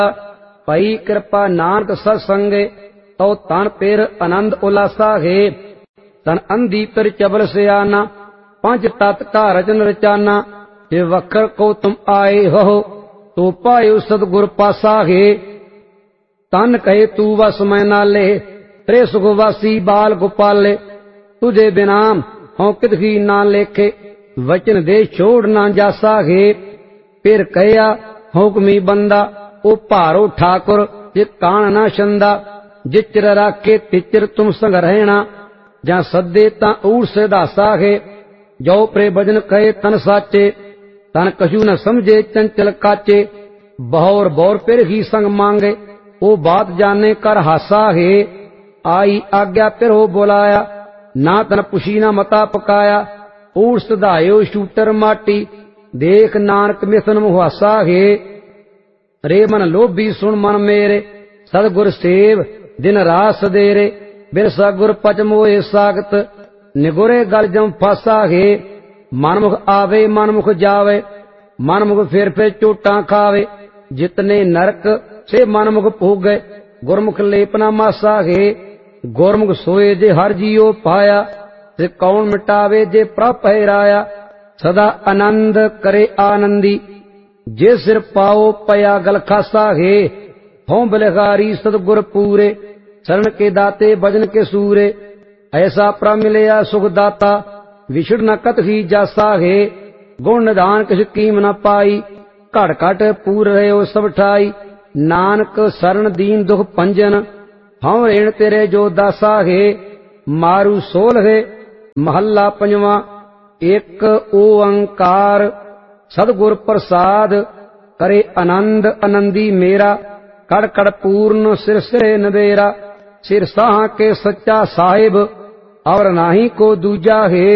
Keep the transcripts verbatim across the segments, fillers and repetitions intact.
पई कृपा नानक सत्संगे तो तन पेर आनंद उल्लासा है। तन अंधी पर चबल सियाना पंच तत् का रचन रचाना जे वखर को तुम आए हो तो पायो सतगुर पासा है। तन कहे तू वस मैं नाले त्रे सुखवासी बाल गोपाले तुझे बिना हों कितही ना लेखे वचन दे छोड़ ना जासा है। फिर कया हुक्मी बंदा ओ भारो ठाकुर जे कान ना छंदा जिचर राखे तिचर तुम संग रहना जा सदे ता ऊर से दासा है। जो प्रे भजन कहे तन साचे तन कछु न समझे चंचल काचे बहौर बौर फिर ही संग मांगे ओ बात जाने कर हासा है। आई आज्ञा फिर हो बुलाया ना तन पुछी ना मता पकाया ऊर सधायो शूटर माटी देख नानक मिथन मुहासा है। रे मन लोभी सुन मन मेरे सतगुर सेव दिन रात सदेरे बिरसा गुर पच मोए सागत निगुरे गल जम फासा है। मनमुख आवे मनमुख जावे मनमुख फिर फिर चोटा खावे जितने नरक से मनमुख भोगे गुरमुख लेपना मासा है। गुरमुख सोए जे हर जियो पाया ते कौन मिटावे जे प्रभ हैराया। सदा आनंद करे आनंदी जे सिर पाओ पया गल खासा है। हों बलिहारी सतगुर पूरे शरण के दाते भजन के सूरे ऐसा प्र मिलया सुख दाता विछड़ न कत ही जासा है। गुण निधान किस कीम न पाई घट घट पूर रहे सब ठाई नानक शरण दीन दुख पंजन हम रेण तेरे जो दासा है। मारू सोल है महला पंजवा एक ओंकार सतगुर प्रसाद करे आनंद आनंदी मेरा कड़ कड़ पूर्ण सिर सिरे नबेरा। सिर साह के सच्चा साहिब और नाही को दूजा है।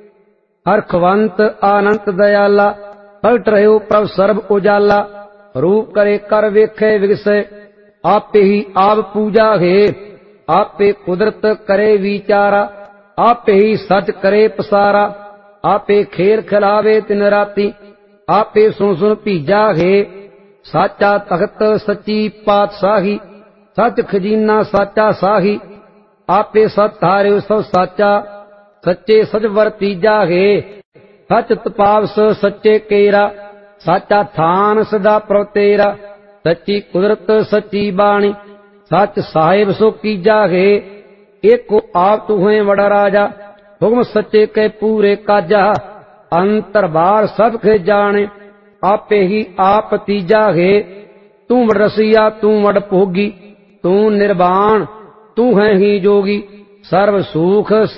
हरखवंत आनंत दयाला पलट रहे प्रभ सर्व उजाला रूप करे कर वेखे विगसे आपे ही आप पूजा है। आपे कुदरत करे विचारा आपे ही सच करे पसारा। आपे खेल खिलावे दिन राती आपे सुन सुन भीजा है। साचा तख्त सच्ची पातशाही सच खजीना साचा साही आपे सत धारे सब साचा सच्चे सचवर तीजा है। सच तपावस सच्चे केरा साचा थान सदा प्रतेरा सच्ची कुदरत सच्ची बाणी सच साहिब सो कीजा है। एको आप तू है बड़ा राजा हुक्म सच्चे के पूरे काजा अंतर बार सब के जाने आपे ही आप तीजा है। तू वड रसिया तू वड भोगी तू निर्वाण तू है ही जोगी सर्व सुख